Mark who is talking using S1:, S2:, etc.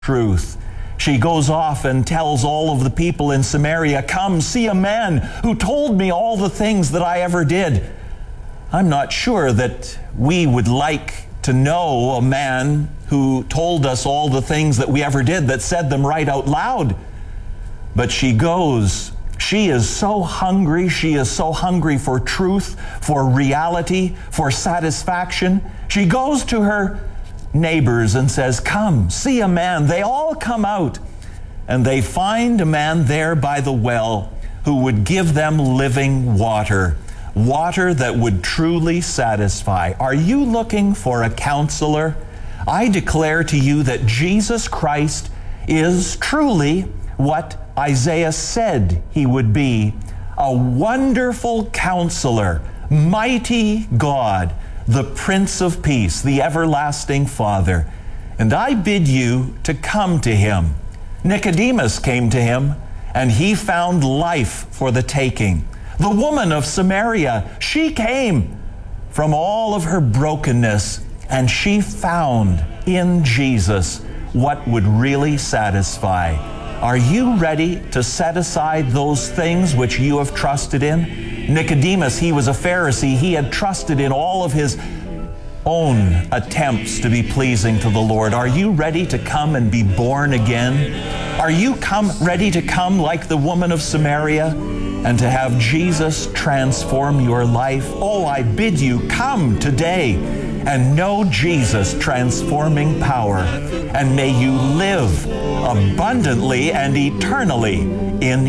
S1: truth. She goes off and tells all of the people in Samaria, "Come, see a man who told me all the things that I ever did." I'm not sure that we would like to know a man who told us all the things that we ever did, that said them right out loud. But she goes. She is so hungry. She is so hungry for truth, for reality, for satisfaction. She goes to her neighbors and says, "Come, see a man." They all come out, and they find a man there by the well who would give them living water, water that would truly satisfy. Are you looking for a counselor? I declare to you that Jesus Christ is truly what Isaiah said he would be, a wonderful counselor, mighty God, the Prince of Peace, the everlasting Father. And I bid you to come to him. Nicodemus came to him, and he found life for the taking. The woman of Samaria, she came from all of her brokenness, and she found in Jesus what would really satisfy. Are you ready to set aside those things which you have trusted in? Nicodemus, he was a Pharisee. He had trusted in all of his own attempts to be pleasing to the Lord. Are you ready to come and be born again? Are you ready to come like the woman of Samaria and to have Jesus transform your life? Oh, I bid you come today and know Jesus' transforming power, and may you live abundantly and eternally in